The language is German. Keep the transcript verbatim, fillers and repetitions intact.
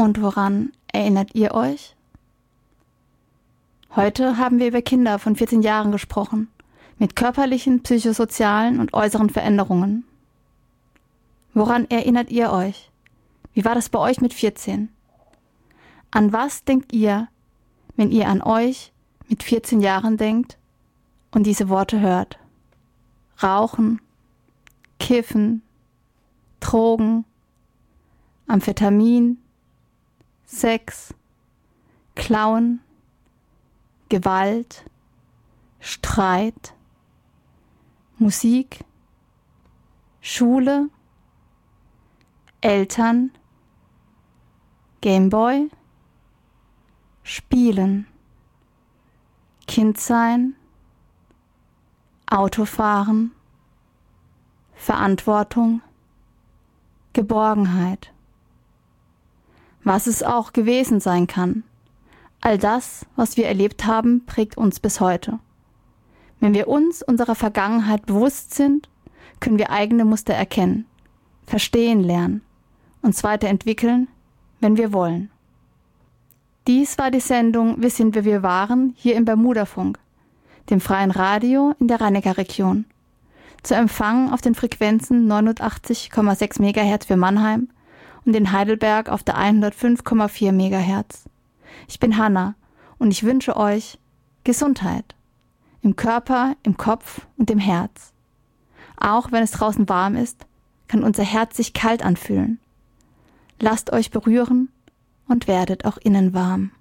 Und woran erinnert ihr euch? Heute haben wir über Kinder von vierzehn Jahren gesprochen, mit körperlichen, psychosozialen und äußeren Veränderungen. Woran erinnert ihr euch? Wie war das bei euch mit vierzehn? An was denkt ihr, wenn ihr an euch mit vierzehn Jahren denkt und diese Worte hört? Rauchen, Kiffen, Drogen, Amphetamin, Sex, Klauen, Gewalt, Streit, Musik, Schule, Eltern, Gameboy, Spielen, Kindsein, Autofahren, Verantwortung, Geborgenheit. Was es auch gewesen sein kann. All das, was wir erlebt haben, prägt uns bis heute. Wenn wir uns unserer Vergangenheit bewusst sind, können wir eigene Muster erkennen, verstehen lernen, uns weiterentwickeln, wenn wir wollen. Dies war die Sendung Wir sind, wer wir waren, hier im Bermudafunk, dem freien Radio in der Rhein-Neckar-Region. Zu empfangen auf den Frequenzen neunundachtzig Komma sechs Megahertz für Mannheim und in Heidelberg auf der hundertfünf Komma vier Megahertz. Ich bin Hanna und ich wünsche euch Gesundheit. Im Körper, im Kopf und im Herz. Auch wenn es draußen warm ist, kann unser Herz sich kalt anfühlen. Lasst euch berühren und werdet auch innen warm.